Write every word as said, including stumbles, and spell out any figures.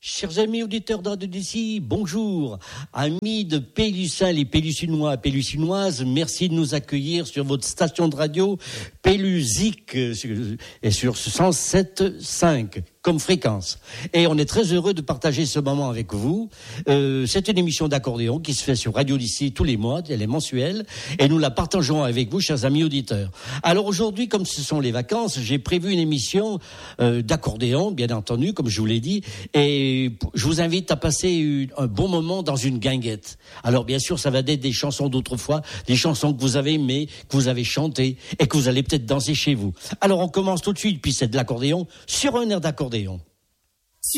Chers amis auditeurs d'A D d'ici, bonjour. Amis de Pélussin, les Pélussinois, Pélussinoises, merci de nous accueillir sur votre station de radio Pélusique et sur cent sept virgule cinq comme fréquence. Et on est très heureux de partager ce moment avec vous. Euh, c'est une émission d'accordéon qui se fait sur Radio d'ici tous les mois, elle est mensuelle, et nous la partageons avec vous, chers amis auditeurs. Alors aujourd'hui, comme ce sont les vacances, j'ai prévu une émission euh, d'accordéon, bien entendu, comme je vous l'ai dit, et je vous invite à passer une, un bon moment dans une guinguette. Alors bien sûr, ça va être des chansons d'autrefois, des chansons que vous avez aimées, que vous avez chantées, et que vous allez peut-être danser chez vous. Alors on commence tout de suite, puis c'est de l'accordéon, sur un air d'accordéon.